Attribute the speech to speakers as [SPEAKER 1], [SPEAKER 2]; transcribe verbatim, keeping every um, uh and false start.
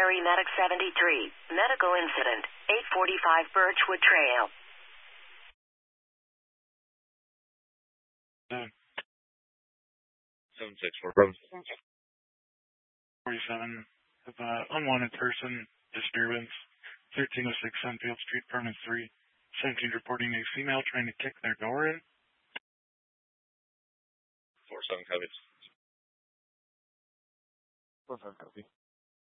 [SPEAKER 1] Prairie Medic seventy-three. Medical incident. eight forty-five Birchwood Trail.
[SPEAKER 2] Seven.
[SPEAKER 3] seven six four. forty-seven.
[SPEAKER 2] Of uh, unwanted person disturbance. thirteen oh six Sunfield Street, Permanent three. seventeen reporting a female trying to kick their door in.
[SPEAKER 3] four seven copy.
[SPEAKER 4] four five copy.